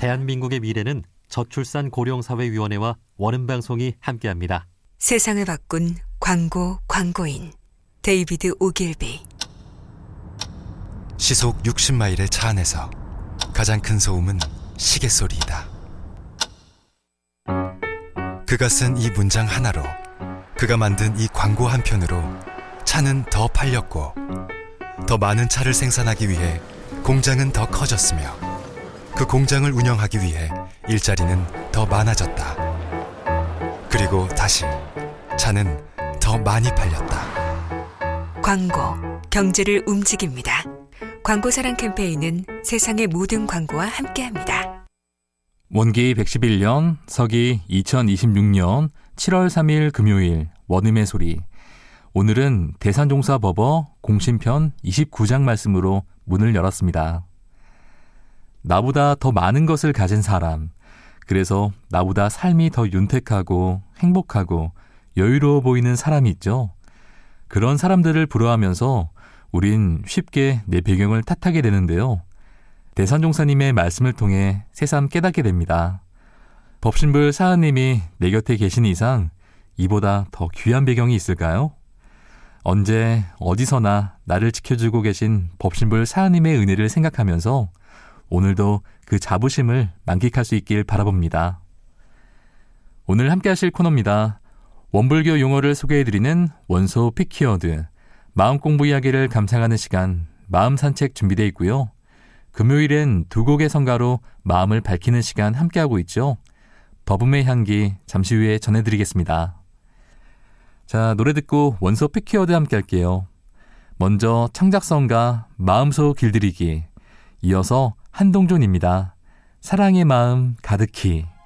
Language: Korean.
대한민국의 미래는 저출산 고령사회위원회와 원음방송이 함께합니다. 세상을 바꾼 광고인 데이비드 오길비. 시속 60마일의 차 안에서 가장 큰 소음은 시계 소리이다. 그가 쓴 이 문장 하나로, 그가 만든 이 광고 한 편으로 차는 더 팔렸고, 더 많은 차를 생산하기 위해 공장은 더 커졌으며, 그 공장을 운영하기 위해 일자리는 더 많아졌다. 그리고 다시 차는 더 많이 팔렸다. 광고, 경제를 움직입니다. 광고사랑 캠페인은 세상의 모든 광고와 함께합니다. 원기 111년, 서기 2026년 7월 3일 금요일 원음의 소리. 오늘은 대산종사법어 공신편 29장 말씀으로 문을 열었습니다. 나보다 더 많은 것을 가진 사람, 그래서 나보다 삶이 더 윤택하고 행복하고 여유로워 보이는 사람이 있죠. 그런 사람들을 부러워하면서 우린 쉽게 내 배경을 탓하게 되는데요. 대산종사님의 말씀을 통해 새삼 깨닫게 됩니다. 법신불 사하님이 내 곁에 계신 이상 이보다 더 귀한 배경이 있을까요? 언제 어디서나 나를 지켜주고 계신 법신불 사하님의 은혜를 생각하면서 오늘도 그 자부심을 만끽할 수 있길 바라봅니다. 오늘 함께 하실 코너입니다. 원불교 용어를 소개해드리는 원소 피키워드, 마음 공부 이야기를 감상하는 시간, 마음 산책 준비되어 있고요. 금요일엔 두 곡의 성가로 마음을 밝히는 시간 함께하고 있죠. 버금의 향기 잠시 후에 전해드리겠습니다. 자, 노래 듣고 원소 피키워드 함께 할게요. 먼저 창작성가 마음속 길들이기, 이어서 한동준입니다. 사랑의 마음 가득히.